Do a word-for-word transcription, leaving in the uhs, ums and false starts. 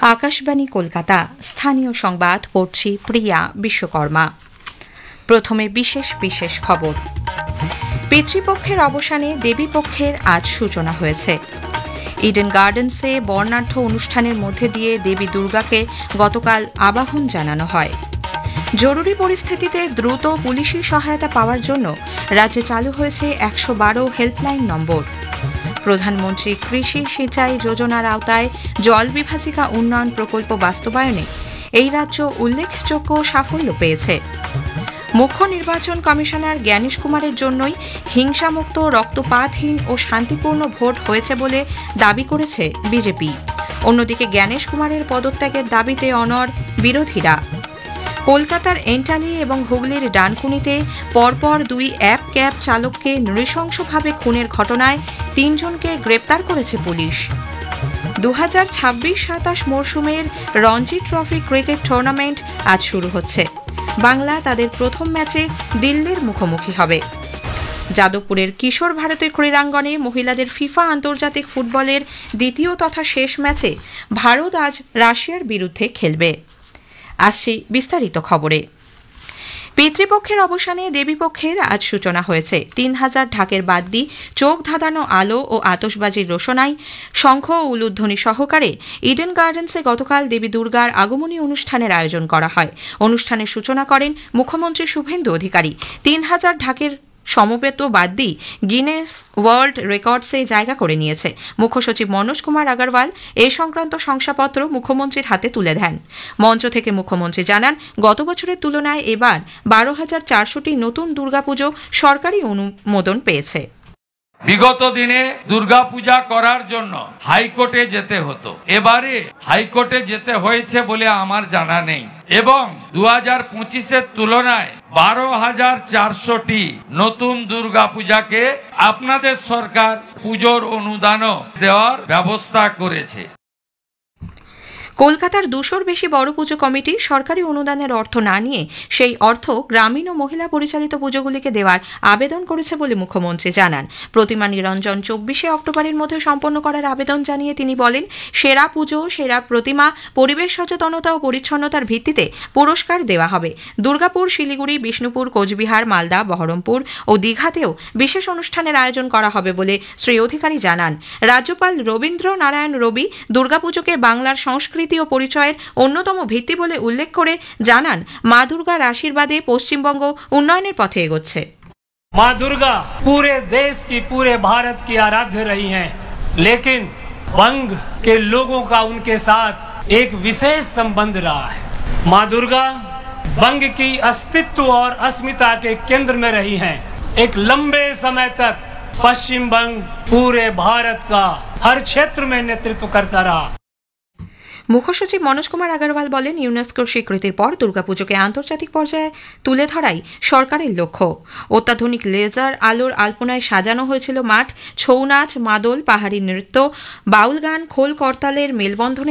আকাশবাণী কলকাতা স্থানীয় সংবাদ পড়ছি প্রিয়া বিশ্বকর্মা। প্রথমে বিশেষ বিশেষ খবর। পিতৃপক্ষের অবসানে দেবীপক্ষের আজ সূচনা হয়েছে। ইডেন গার্ডেন্সে বর্ণাঢ্য অনুষ্ঠানের মধ্যে দিয়ে দেবী দুর্গাকে গতকাল আবাহন জানানো হয়। জরুরি পরিস্থিতিতে দ্রুত পুলিশি সহায়তা পাওয়ার জন্য রাজ্যে চালু হয়েছে একশো বারো হেল্পলাইন নম্বর। প্রধানমন্ত্রী কৃষি সিঁচাই যোজনার আওতায় জল বিভাজিকা উন্নয়ন প্রকল্প বাস্তবায়নে এই রাজ্য উল্লেখযোগ্য সাফল্য পেয়েছে। মুখ্য নির্বাচন কমিশনার জ্ঞানেশ কুমারের জন্যই হিংসামুক্ত, রক্তপাতহীন ও শান্তিপূর্ণ ভোট হয়েছে বলে দাবি করেছে বিজেপি। অন্যদিকে জ্ঞানেশ কুমারের পদত্যাগের দাবিতে অনড় বিরোধীরা। কলকাতার এন্টালি এবং হুগলির ডানকুনিতে পরপর দুই অ্যাপ ক্যাব চালককে নৃশংসভাবে খুনের ঘটনায় তিনজনকে গ্রেপ্তার করেছে পুলিশ। দু হাজার ছাব্বিশ সাতাশ মরশুমের রঞ্জি ট্রফি ক্রিকেট টুর্নামেন্ট আজ শুরু হচ্ছে। বাংলা তাদের প্রথম ম্যাচে দিল্লির মুখোমুখি হবে। যাদবপুরের কিশোর ভারতের ক্রীড়াঙ্গনে মহিলাদের ফিফা আন্তর্জাতিক ফুটবলের দ্বিতীয় তথা শেষ ম্যাচে ভারত আজ রাশিয়ার বিরুদ্ধে খেলবে। আসছি বিস্তারিত খবরে। পিতৃপক্ষের অবসানে দেবীপক্ষের আজ সূচনা হয়েছে। তিন হাজার ঢাকের বাদ্যি, চোখ ধাঁধানো আলো ও আতশবাজির রোশনাই, শঙ্খ ও উলুধ্বনি সহকারে ইডেন গার্ডেন্সে গতকাল দেবী দুর্গার আগমনী অনুষ্ঠানের আয়োজন করা হয়। অনুষ্ঠানের সূচনা করেন মুখ্যমন্ত্রী শুভেন্দু অধিকারী। তিন হাজার ঢাকের সমবেত বাদ্যি গিনেস ওয়ার্ল্ড রেকর্ডসে জায়গা করে নিয়েছে। মুখ্য সচিব মনোজ কুমার আগরওয়াল এ সংক্রান্ত শংসাপত্র মুখ্যমন্ত্রীর হাতে তুলে দেন। মঞ্চ থেকে মুখ্যমন্ত্রী জানান, গত বছরের তুলনায় এবার বারো হাজার চারশোটি নতুন দুর্গাপুজো সরকারি অনুমোদন পেয়েছে। বিগত দিনে দুর্গাপূজা করার জন্য হাইকোর্টে যেতে হতো, এবারে হাইকোর্টে যেতে হয়েছে বলে আমার জানা নেই এবং দু হাজার পঁচিশের তুলনায় বারো হাজার চারশোটি নতুন দুর্গাপূজাকে আপনাদের সরকার পুজোর অনুদানও দেওয়ার ব্যবস্থা করেছে। কলকাতার দুশোর বেশি বড় পুজো কমিটি সরকারি অনুদানের অর্থ না নিয়ে সেই অর্থ গ্রামীণ ও মহিলা পরিচালিত পুজোগুলিকে দেওয়ার আবেদন করেছে বলে মুখ্যমন্ত্রী জানান। প্রতিমা নিরঞ্জন চব্বিশে অক্টোবরের মধ্যে সম্পন্ন করার আবেদন জানিয়ে তিনি বলেন, সেরা পুজো, সেরা প্রতিমা, পরিবেশ সচেতনতা ও পরিচ্ছন্নতার ভিত্তিতে পুরস্কার দেওয়া হবে। দুর্গাপুর, শিলিগুড়ি, বিষ্ণুপুর, কোচবিহার, মালদা, বহরমপুর ও দীঘাতেও বিশেষ অনুষ্ঠানের আয়োজন করা হবে বলে শ্রী অধিকারী জানান। রাজ্যপাল রবীন্দ্র নারায়ণ রবি দুর্গাপুজোকে বাংলার সংস্কৃতি ও পরিচয়ের অন্যতম ভিত্তি বলে উল্লেখ করে জানান, মা দুর্গার আশীর্বাদে পশ্চিমবঙ্গ উন্নয়নের পথে এগোচ্ছে। মা दुर्गा पूरे देश की, पूरे भारत की आराध्य रही हैं, लेकिन बंग के लोगों का उनके साथ एक विशेष संबंध रहा है। मां दुर्गा बंग की अस्तित्व और अस्मिता के केंद्र में रही हैं। एक लंबे समय तक पश्चिम बंग पूरे भारत का हर क्षेत्र में नेतृत्व करता रहा। মুখ্য সচিব মনোজ কুমার আগরওয়াল বলেন, ইউনেস্কোর স্বীকৃতির পর দুর্গাপুজোকে আন্তর্জাতিক পর্যায়ে তুলে ধরাই সরকারের লক্ষ্য। অত্যাধুনিক লেজার আলোর আলপনায় সাজানো হয়েছিল মাঠ। ছৌ নাচ, মাদল, পাহাড়ি নৃত্য, বাউল গান, খোল করতালের মেলবন্ধনে